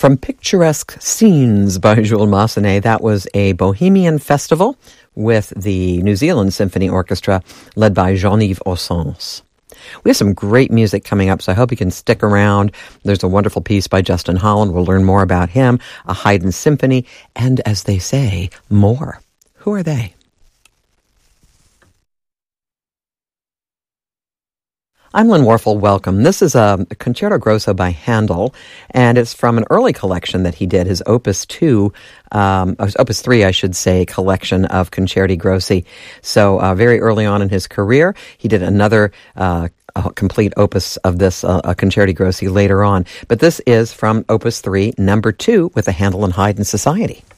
From Picturesque Scenes by Jules Massenet, that was a Bohemian festival with the New Zealand Symphony Orchestra led by Jean-Yves Ossens. We have some great music coming up, so I hope you can stick around. There's a wonderful piece by Justin Holland. We'll learn more about him, a Haydn symphony, and as they say, more. Who are they? I'm Lynn Warfel. Welcome. This is a Concerto Grosso by Handel, and it's from an early collection that he did, his Opus 2, Opus 3, I should say, collection of Concerti Grossi. So very early on in his career, he did another a complete opus of this, a Concerti Grossi later on. But this is from Opus 3, number 2, with the Handel and Haydn Society.